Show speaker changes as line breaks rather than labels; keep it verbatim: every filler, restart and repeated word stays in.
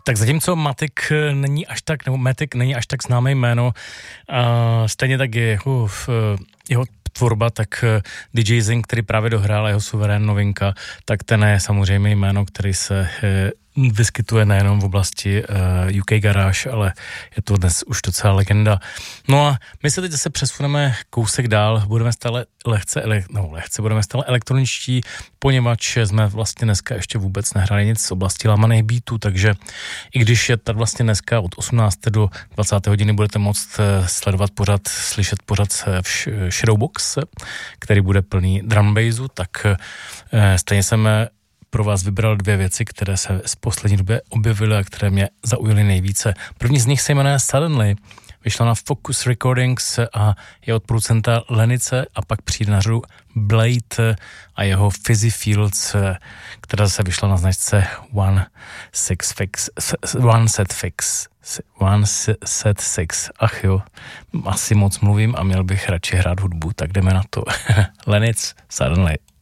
Tak zatímco Matic není až tak, nebo Matic není až tak známé jméno, a stejně tak je jeho, jeho tvorba, tak D J Zing, který právě dohrál jeho suverén novinka, tak ten je samozřejmě jméno, který se vyskytuje nejenom v oblasti uh, U K Garage, ale je to dnes už docela legenda. No a my se teď zase přesuneme kousek dál, budeme stále lehce, ele, no lehce, budeme stále elektroničtí, poněvadž jsme vlastně dneska ještě vůbec nehráli nic z oblasti lamaných beatů, takže i když je tady vlastně dneska od osmnácté do dvacáté hodiny budete moct sledovat pořad, slyšet pořad v Shadowbox, který bude plný drum bassu, tak stejně jsem pro vás vybral dvě věci, které se z poslední době objevily a které mě zaujaly nejvíce. První z nich se jmenuje Suddenly, vyšla na Focus Recordings a je od producenta Lenice a pak přijde na řadu Blade a jeho Fizzy Fields, která se vyšla na značce One Six Fix, One Set Fix, One Set Six. Ach jo, asi moc mluvím a měl bych radši hrát hudbu, tak jdeme na to. Lenic, Suddenly.